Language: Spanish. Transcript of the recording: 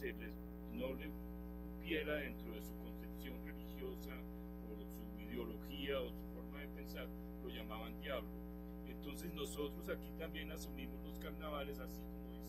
no le cupiera dentro de su concepción religiosa o su ideología o su forma de pensar, lo llamaban diablo. Entonces nosotros aquí también asumimos los carnavales así como